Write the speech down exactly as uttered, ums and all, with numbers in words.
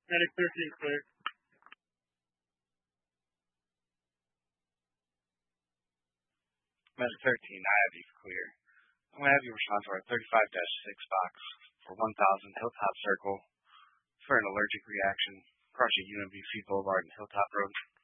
Medic thirteen clear. Medic thirteen, I have you clear. I'm going to have you respond to our thirty-five dash six box for one thousand Hilltop Circle for an allergic reaction across your U M B C Boulevard and Hilltop Road.